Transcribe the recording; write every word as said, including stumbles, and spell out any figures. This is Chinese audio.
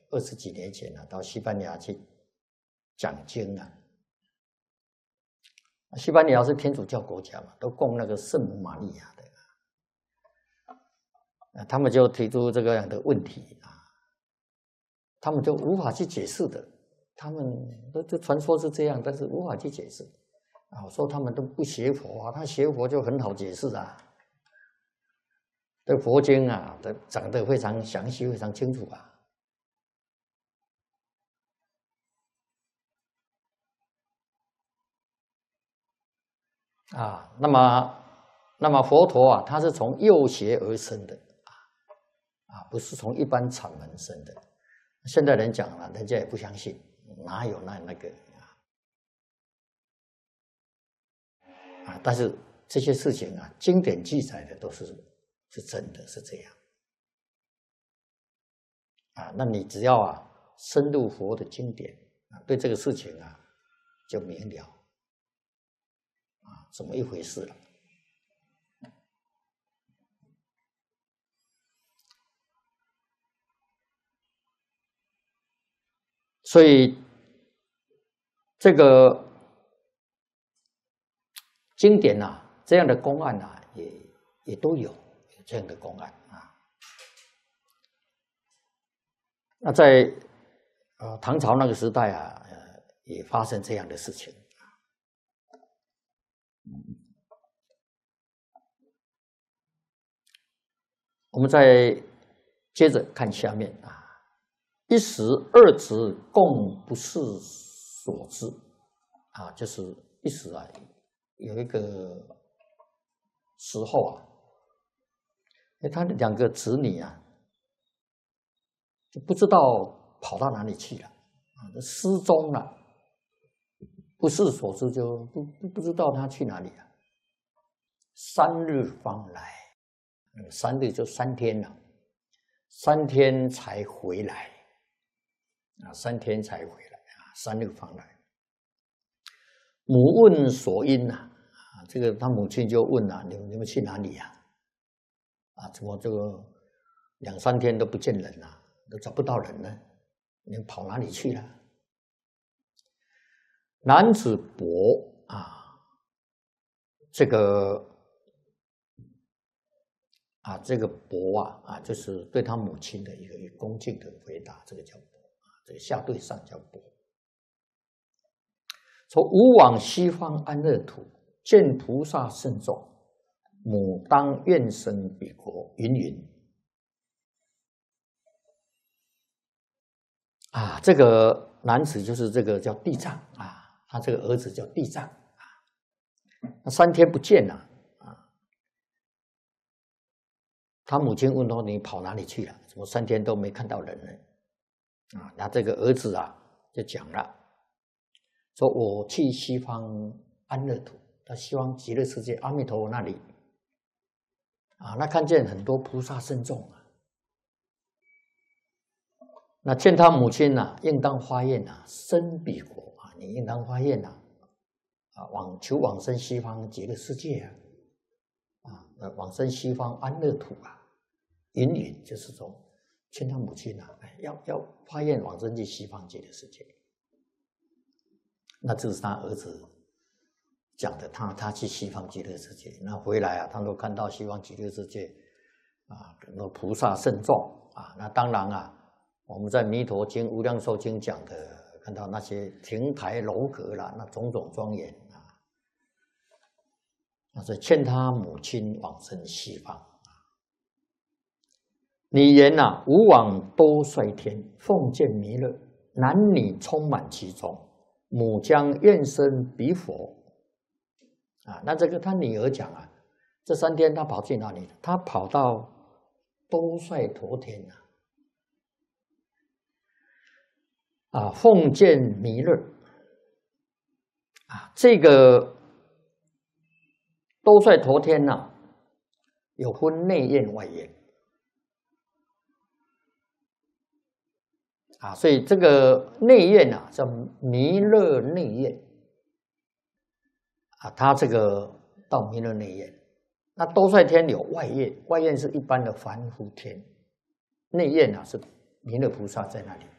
二十几年前啊，到西班牙去讲经啊。西班牙是天主教国家嘛，都供那个圣母玛利亚的，啊，他们就提出这个样的问题啊，他们就无法去解释的。他们这传说是这样，但是无法去解释啊。我说他们都不学佛啊，他学佛就很好解释啊。这佛经啊，讲得非常详细，非常清楚啊。啊，那么，那么佛陀啊，他是从右胁而生的啊，啊，不是从一般禅门生的。现代人讲了，人家也不相信，哪有那那个啊？啊，但是这些事情啊，经典记载的都是是真的，是这样啊。那你只要啊深入佛的经典啊，对这个事情啊就明了。啊，怎么一回事了？所以这个经典啊，这样的公案啊，也也都有有这样的公案啊。那在呃唐朝那个时代啊，呃，也发生这样的事情。我们再接着看下面啊，一时二执共不是所知啊，就是一时啊，有一个时候啊，他的两个子女啊，就不知道跑到哪里去了啊，失踪了，不是所知，就不不不知道他去哪里了。三日方来。三日就三天了，三天才回来啊，三天才回来啊，三日方来。母问所因呐，啊，这个他母亲就问啊，你们你们去哪里呀？啊，怎么这个两三天都不见人啊，都找不到人呢？你们跑哪里去了？男子伯啊，这个。啊，这个伯啊，啊，就是对他母亲的一个恭敬的回答，这个叫伯啊，这个下对上叫伯。说吾往西方安乐土，见菩萨甚众，母当愿生彼国，云云。啊，这个男子就是这个叫地藏啊，他这个儿子叫地藏啊，那三天不见了。他母亲问说：“你跑哪里去了？怎么三天都没看到人呢？”啊，那这个儿子啊就讲了，说：“我去西方安乐土，到西方极乐世界阿弥陀佛那里，啊，那看见很多菩萨圣众啊，那见他母亲呐、啊，应当发愿啊，生彼国啊，你应当发愿呐，啊，往求往生西方极乐世界啊，啊，往生西方安乐土啊。”云云就是说，劝他母亲啊，要要发愿往生去西方极乐世界。那这是他儿子讲的，他他去西方极乐世界，那回来啊，他都看到西方极乐世界啊，很多菩萨圣众啊。那当然啊，我们在《弥陀经》《无量寿经》讲的，看到那些亭台楼阁啦，那种种庄严啊，那是劝他母亲往生西方。你言呐、啊，吾往多率天，奉见弥勒，男女充满其中，母将愿生彼佛。啊，那这个他女儿讲啊，这三天他跑去哪里？他跑到多率陀天呐、啊，啊，奉见弥勒。啊，这个多率陀天呐、啊，有分内院外院。啊，所以这个内院啊叫弥勒内院啊，他这个到弥勒内院，那多率天有外院，外院是一般的凡夫天，内院啊是弥勒菩萨在那里